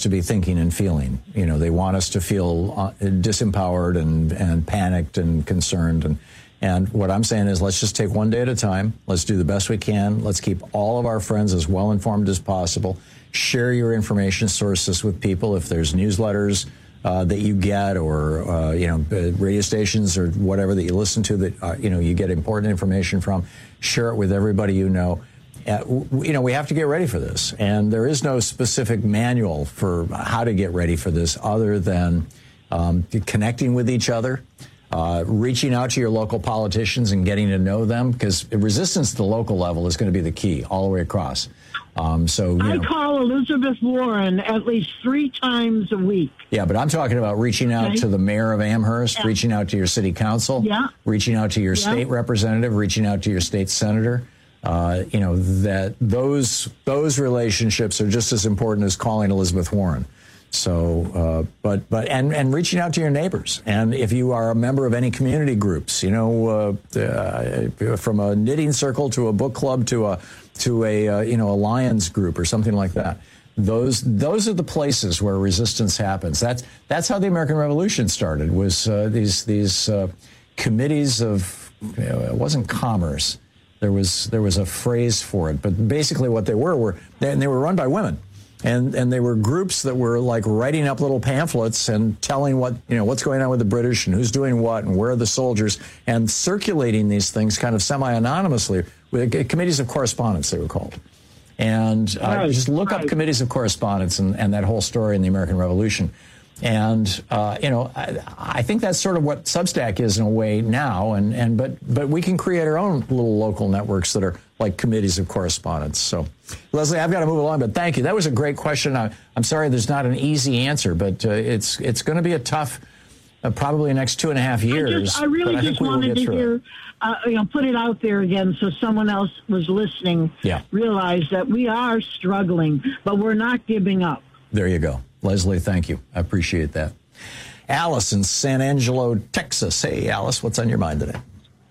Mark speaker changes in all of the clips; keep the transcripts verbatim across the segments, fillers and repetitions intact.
Speaker 1: to be thinking and feeling. You know, they want us to feel uh, disempowered and, and panicked and concerned. And, and what I'm saying is, let's just take one day at a time. Let's do the best we can. Let's keep all of our friends as well informed as possible. Share your information sources with people. If there's newsletters uh, that you get, or uh, you know, radio stations or whatever that you listen to that uh, you know you get important information from, share it with everybody you know. Uh, you know, we have to get ready for this, and there is no specific manual for how to get ready for this other than um, connecting with each other, uh, reaching out to your local politicians and getting to know them, because resistance at the local level is going to be the key all the way across. Um, so you
Speaker 2: I
Speaker 1: know.
Speaker 2: call Elizabeth Warren at least three times a week.
Speaker 1: Yeah, but I'm talking about reaching out
Speaker 2: okay.
Speaker 1: to the mayor of Amherst, yeah. reaching out to your city council,
Speaker 2: yeah.
Speaker 1: reaching out to your yeah. state representative, reaching out to your state senator. Uh, you know, that those those relationships are just as important as calling Elizabeth Warren. So, uh, but but and, and reaching out to your neighbors. And if you are a member of any community groups, you know, uh, uh, from a knitting circle to a book club to a to a uh, you know a Lions group or something like that. Those those are the places where resistance happens. That's that's how the American Revolution started. Was uh, these these uh, committees of you know, it wasn't commerce. There was there was a phrase for it, but basically what they were were they, and they were run by women, and and they were groups that were like writing up little pamphlets and telling what you know what's going on with the British and who's doing what and where are the soldiers, and circulating these things kind of semi-anonymously with committees of correspondence, they were called. And uh,
Speaker 2: right,
Speaker 1: just look
Speaker 2: right.
Speaker 1: up committees of correspondence and, and that whole story in the American Revolution. And, uh, you know, I, I think that's sort of what Substack is in a way now. And, and but but we can create our own little local networks that are like committees of correspondence. So, Leslie, I've got to move along, but thank you. That was a great question. I, I'm sorry there's not an easy answer, but uh, it's it's going to be a tough, uh, probably the next two and a half years.
Speaker 2: I, just, I really
Speaker 1: I
Speaker 2: just wanted to hear, uh, you know, put it out there again so someone else was listening,
Speaker 1: yeah.
Speaker 2: realize that we are struggling, but we're not giving up.
Speaker 1: There you go. Leslie, thank you. I appreciate that. Alice in San Angelo, Texas. Hey, Alice, what's on your mind today?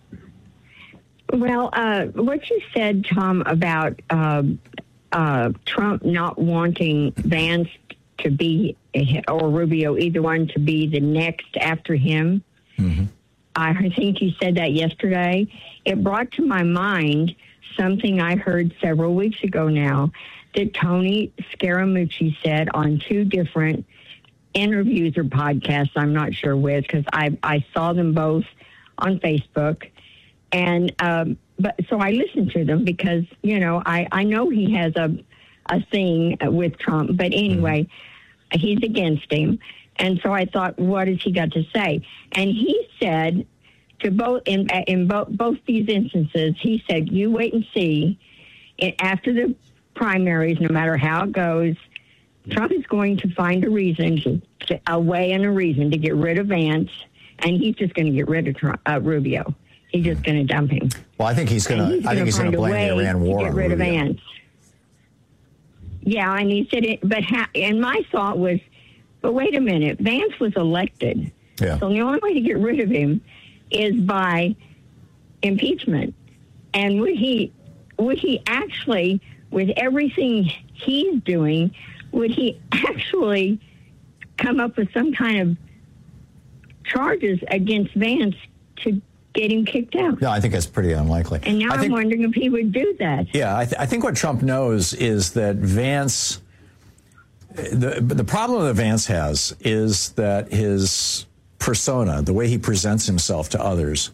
Speaker 3: Well, uh, what you said, Tom, about uh, uh, Trump not wanting Vance to be, or Rubio, either one, to be the next after him, mm-hmm. I think you said that yesterday. It brought to my mind something I heard several weeks ago now, that Tony Scaramucci said on two different interviews or podcasts, I'm not sure which, because I, I saw them both on Facebook. And um, but so I listened to them because, you know, I, I know he has a, a thing with Trump. But anyway, mm-hmm. he's against him. And so I thought, what has he got to say? And he said to both in, in both, both these instances, he said, you wait and see. It, after the primaries, no matter how it goes, Trump is going to find a reason, to, to, a way and a reason to get rid of Vance, and he's just going to get rid of Trump, uh, Rubio. He's just going to dump him.
Speaker 1: Well, I think he's going to. I think he's going to blame the Iran war
Speaker 3: to get rid of Vance. Yeah, and he said it, but ha- and my thought was, but wait a minute, Vance was elected,
Speaker 1: yeah.
Speaker 3: so the only way to get rid of him is by impeachment. And would he, would he actually? With everything he's doing, would he actually come up with some kind of charges against Vance to get him kicked out?
Speaker 1: No, I think that's pretty unlikely.
Speaker 3: And now
Speaker 1: I
Speaker 3: I'm
Speaker 1: think,
Speaker 3: wondering if he would do that.
Speaker 1: Yeah, I, th- I think what Trump knows is that Vance, the, the problem that Vance has is that his persona, the way he presents himself to others,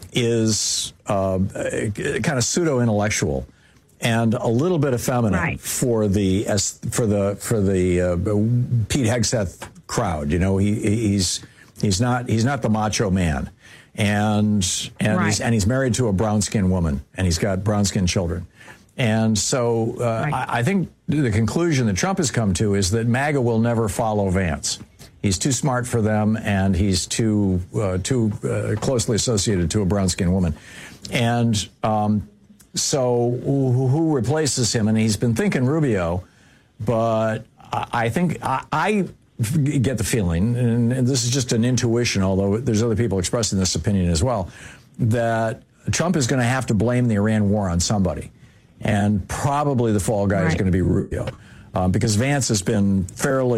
Speaker 1: is uh, kind of pseudo-intellectual. And a little bit effeminate
Speaker 3: right.
Speaker 1: for the as for the for the uh, Pete Hegseth crowd. You know, he he's he's not he's not the macho man, and and
Speaker 3: right.
Speaker 1: he's and he's married to a brown skinned woman, and he's got brown skinned children. And so uh, right. I, I think the conclusion that Trump has come to is that MAGA will never follow Vance. He's too smart for them, and he's too uh, too uh, closely associated to a brown skinned woman, and. Um, So who replaces him? And he's been thinking Rubio, but I think I, I get the feeling, and this is just an intuition, although there's other people expressing this opinion as well, that Trump is going to have to blame the Iran war on somebody. And probably the fall guy right. is going to be Rubio, uh, because Vance has been fairly